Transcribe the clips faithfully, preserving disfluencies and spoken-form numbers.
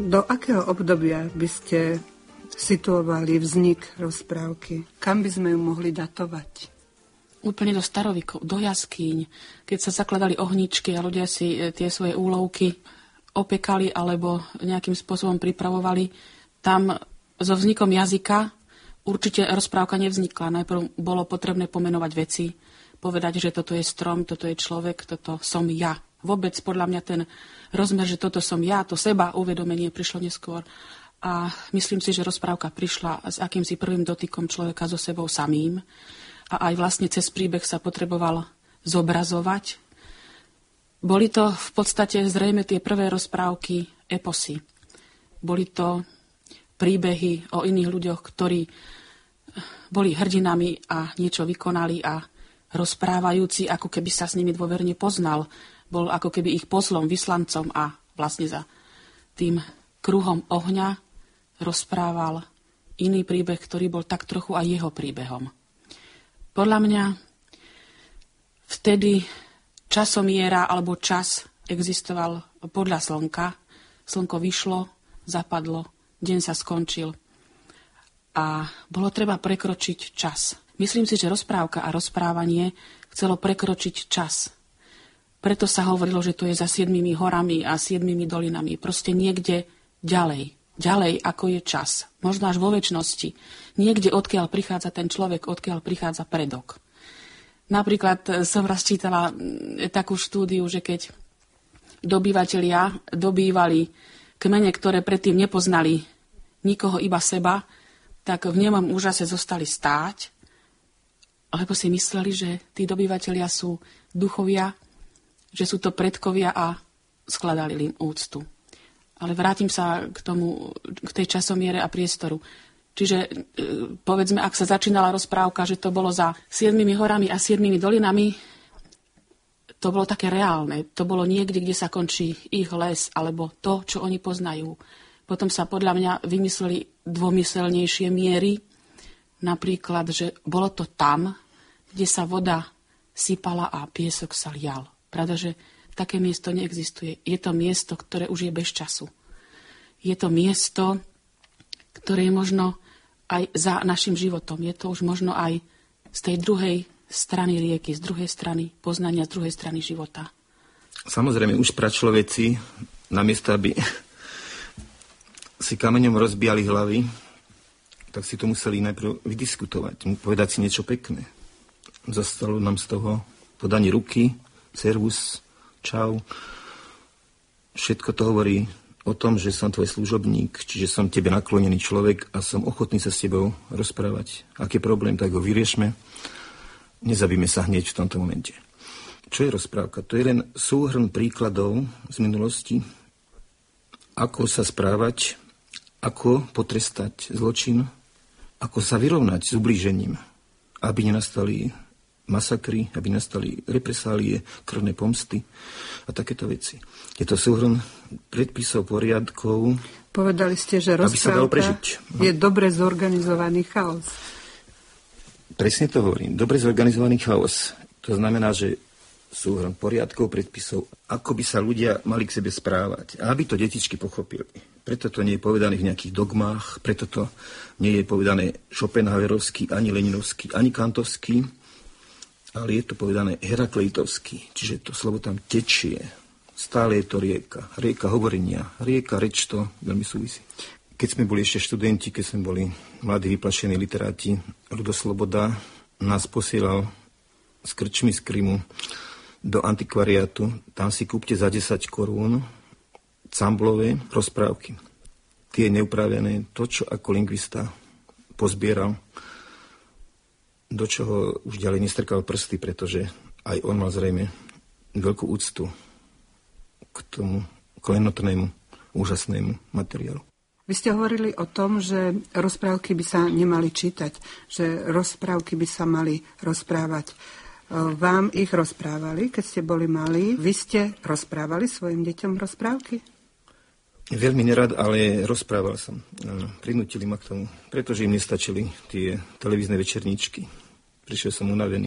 Do akého obdobia by ste situovali vznik rozprávky? Kam by sme ju mohli datovať? Úplne do starovikov, do jaskýň, keď sa zakladali ohničky a ľudia si tie svoje úlovky opekali alebo nejakým spôsobom pripravovali. Tam so vznikom jazyka určite rozprávka nevznikla. Najprv bolo potrebné pomenovať veci, povedať, že toto je strom, toto je človek, toto som ja. Vôbec podľa mňa ten rozmer, že toto som ja, to seba uvedomenie prišlo neskôr. A myslím si, že rozprávka prišla s akýmsi prvým dotykom človeka so sebou samým. A aj vlastne cez príbeh sa potreboval zobrazovať. Boli to v podstate zrejme tie prvé rozprávky eposy. Boli to príbehy o iných ľuďoch, ktorí boli hrdinami a niečo vykonali a rozprávajúci, ako keby sa s nimi dôverne poznal. Bol ako keby ich poslom, vyslancom a vlastne za tým kruhom ohňa rozprával iný príbeh, ktorý bol tak trochu aj jeho príbehom. Podľa mňa vtedy časomiera alebo čas existoval podľa slnka. Slnko vyšlo, zapadlo, deň sa skončil a bolo treba prekročiť čas. Myslím si, že rozprávka a rozprávanie chcelo prekročiť čas. Preto sa hovorilo, že to je za siedmimi horami a siedmimi dolinami. Proste niekde ďalej. Ďalej, ako je čas. Možno až vo večnosti. Niekde, odkiaľ prichádza ten človek, odkiaľ prichádza predok. Napríklad som raz čítala takú štúdiu, že keď dobyvatelia dobývali kmene, ktoré predtým nepoznali nikoho, iba seba, tak v nemom úžase zostali stáť, lebo si mysleli, že tí dobyvatelia sú duchovia, že sú to predkovia a skladali im úctu. Ale vrátim sa k tomu, k tej časomiere a priestoru. Čiže povedzme, ak sa začínala rozprávka, že to bolo za siedmimi horami a siedmimi dolinami, to bolo také reálne. To bolo niekde, kde sa končí ich les, alebo to, čo oni poznajú. Potom sa podľa mňa vymysleli dvomyselnejšie miery. Napríklad, že bolo to tam, kde sa voda sypala a piesok sa lial. Pretože také miesto neexistuje. Je to miesto, ktoré už je bez času. Je to miesto, ktoré je možno aj za našim životom. Je to už možno aj z tej druhej strany rieky, z druhej strany poznania, z druhej strany života. Samozrejme, už pračloveci, namiesto aby si kameňom rozbijali hlavy, tak si to museli najprv vydiskutovať, povedať si niečo pekné. Zostalo nám z toho podanie ruky, servus, čau. Všetko to hovorí o tom, že som tvoj služobník, čiže som tebe naklonený človek a som ochotný sa s tebou rozprávať. Ak je problém, tak ho vyriešme. Nezabíme sa hneď v tomto momente. Čo je rozprávka? To je len súhrn príkladov z minulosti, ako sa správať, ako potrestať zločin, ako sa vyrovnať s ublížením, aby nenastali masakry, aby nastali represálie, krvné pomsty a takéto veci. Je to súhrn predpisov, poriadkov. Povedali ste, že rozprávka je dobre zorganizovaný chaos. Presne to hovorím. Dobre zorganizovaný chaos. To znamená, že súhrn poriadkov, predpisov, ako by sa ľudia mali k sebe správať. A aby to detičky pochopili. Preto to nie je povedané v nejakých dogmách, preto to nie je povedané Schopenhauerovsky, ani Leninovsky, ani Kantovsky, ale je to povedané Herakleitovsky, čiže to slovo tam tečie. Stále je to rieka. Rieka hovorenia. Rieka, reč to veľmi súvisí. Keď sme boli ešte študenti, keď sme boli mladí vyplašení literáti, Rudo Sloboda nás posielal z krčmy z Krymu do antikvariátu. Tam si kúpte za desať korún camblové rozprávky. Tie neupravené, to, čo ako lingvista pozbieral, do čoho už ďalej nestrkal prsty, pretože aj on mal zrejme veľkú úctu k tomu klenotnému, úžasnému materiálu. Vy ste hovorili o tom, že rozprávky by sa nemali čítať, že rozprávky by sa mali rozprávať. Vám ich rozprávali, keď ste boli malí? Vy ste rozprávali svojim deťom rozprávky? Veľmi nerad, ale rozprával som. Prinútili ma k tomu, pretože im nestačili tie televízne večerníčky. Prišiel som unavený.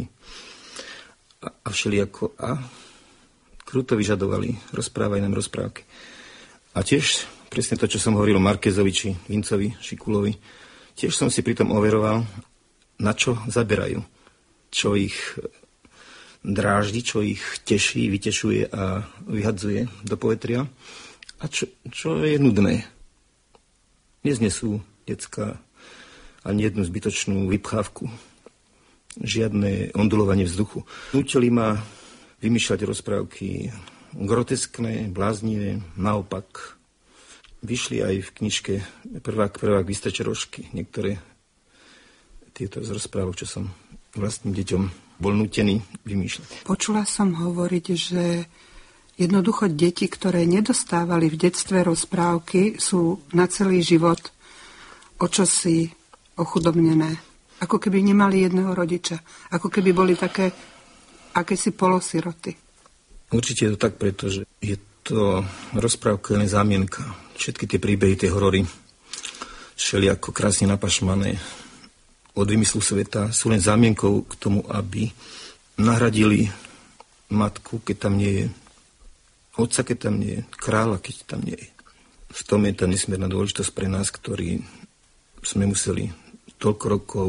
A, a všelijako a kruto vyžadovali, rozprávaj nám rozprávky. A tiež presne to, čo som hovoril Markézovi, či Vincovi, Šikulovi. Tiež som si pritom overoval, na čo zaberajú, čo ich dráždi, čo ich teší, vytešuje a vyhadzuje do povetria a čo, čo je nudné. Neznesú decka ani jednu zbytočnú vypchávku, žiadne ondulovanie vzduchu. Nútili ma vymýšľať rozprávky groteskné, bláznivé, naopak. Vyšli aj v knižke Prvák, prvák, vystače rožky. Niektoré tieto z rozprávok, čo som vlastným deťom bol nútený vymýšľať. Počula som hovoriť, že jednoducho deti, ktoré nedostávali v detstve rozprávky, sú na celý život o čosi ochudobnené. Ako keby nemali jedného rodiča. Ako keby boli také akési polosiroty. Určite je to tak, pretože je to rozprávka len zámienka. Všetky tie príbehy, tie horory, všelijako krásne napašmané od vymyslu sveta, sú len zámienkou k tomu, aby nahradili matku, keď tam nie je, otca, keď tam nie je, kráľa, keď tam nie je. V tom je tá nesmierna dôležitosť pre nás, ktorí sme museli toľko rokov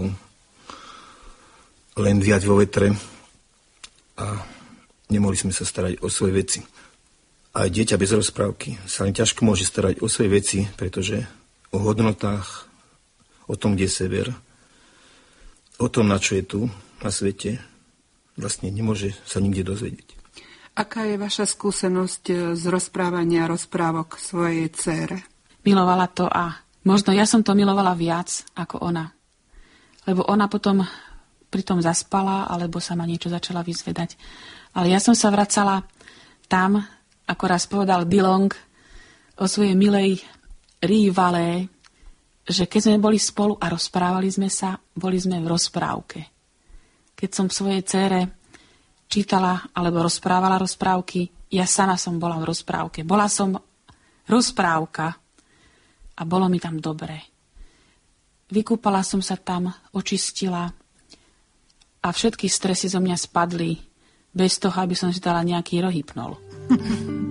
len viať vo vetre a nemohli sme sa starať o svoje veci. Aj dieťa bez rozprávky sa len ťažko môže starať o svoje veci, pretože o hodnotách, o tom, kde je sever, o tom, na čo je tu na svete, vlastne nemôže sa nikde dozvedieť. Aká je vaša skúsenosť z rozprávania rozprávok svojej dcére? Milovala to a možno ja som to milovala viac ako ona. Lebo ona potom pritom zaspala, alebo sa ma niečo začala vyzvedať. Ale ja som sa vracala tam, ako raz povedal Dilong o svojej milej Rivalé, že keď sme boli spolu a rozprávali sme sa, boli sme v rozprávke. Keď som svojej dcére čítala alebo rozprávala rozprávky, ja sama som bola v rozprávke. Bola som rozprávka a bolo mi tam dobre. Vykúpala som sa tam, očistila a všetky stresy zo mňa spadli bez toho, aby som si dala nejaký rohypnol.